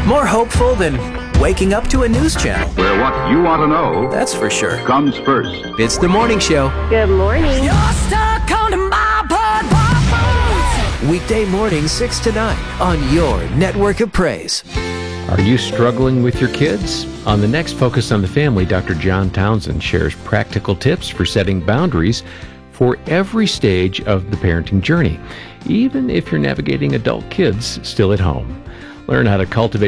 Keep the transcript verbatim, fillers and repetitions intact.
More hopeful than waking up to a news channel. Where what you want to know, That's for sure. comes first. It's the morning show. Good morning. You're stuck on my blood. Weekday mornings six to nine on your network of praise. Are you struggling with your kids? On the next Focus on the Family, Doctor John Townsend shares practical tips for setting boundaries for every stage of the parenting journey, even if you're navigating adult kids still at home. Learn how to cultivate